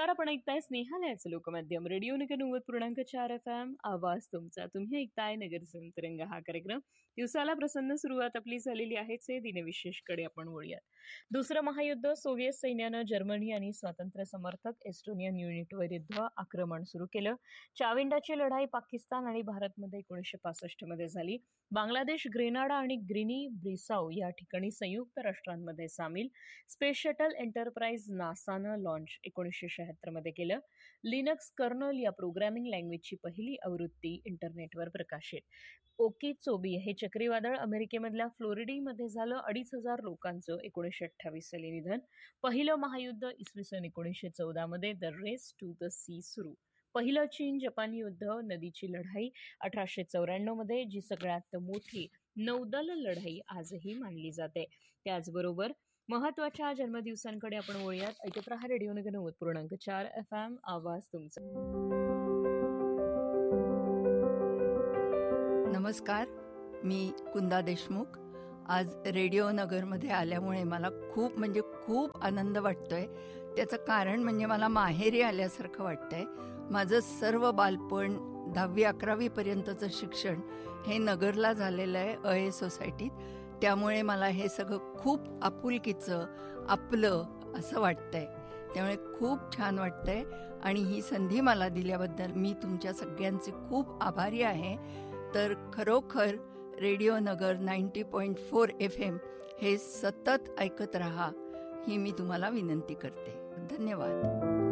नमस्कार, आपण ऐकताय स्नेहालयाचं लोकमाध्यम रेडिओ नगर 90.4 FM. आवाज तुमचा. तुम्ही ऐकताय नगर संतरंग हा कार्यक्रम. दिवसाला प्रसन्न सुरुवात आपली झालेली आहेच. दिनविशेषकडे आपण वळूयात. दुसरं महायुद्ध, सोव्हिएत सैन्यानं जर्मनी आणि स्वातंत्र्य समर्थक एस्टोनियन युनिटविरुद्ध आक्रमण सुरू केलं. चाविंडाची लढाई पाकिस्तान आणि भारतमध्ये 1965 मध्ये झाली. बांगलादेश, ग्रेनाडा आणि गिनी ब्रिसाऊ या ठिकाणी संयुक्त राष्ट्रांमध्ये सामील. स्पेस शटल एंटरप्राइज नासानं लॉन्च 1976 मध्ये केलं. लिनक्स कर्नल या प्रोग्रॅमिंग लँग्वेजची पहिली आवृत्ती इंटरनेटवर प्रकाशित. ओकीचोबी हे चक्रीवादळ अमेरिकेमधल्या फ्लोरिडीमध्ये झालं. 2,500 लोकांचं 1928 साली निधन. पहिलं महायुद्ध इसवी सन 1914 मध्ये the raise to the C सुरू. पहिलं चीन जपान युद्ध, नदीची लढाई 1894 मध्ये, जी सगळ्यात मोठी नौदल लढाई आजही मानली जाते. त्याचबरोबर महत्वाच्या जन्मदिवसांकडे आपण वळूयात. ऐकत रहा रेडिओ नगर 90.4 FM. आवाज तुमचा. नमस्कार, मी कुंदा देशमुख. आज रेडिओ नगरमध्ये आल्यामुळे मला खूप आनंद वाटतोय. त्याचं कारण म्हणजे मला माहेरी आल्यासारखं वाटतंय. माझं सर्व बालपण 10वी-11वी पर्यंतचं शिक्षण हे नगरला झालेलं आहे, अये सोसायटीत. त्यामुळे मला हे सगळं खूप आपुलकीचं आपलं असं वाटतंय. त्यामुळे खूप छान वाटतंय आणि ही संधी मला दिल्याबद्दल मी तुमच्या सगळ्यांचे खूप आभारी आहे. तर खरोखर रेडिओ नगर 90.4 FM हे सतत ऐकत रहा, ही मी तुम्हाला विनंती करते. धन्यवाद.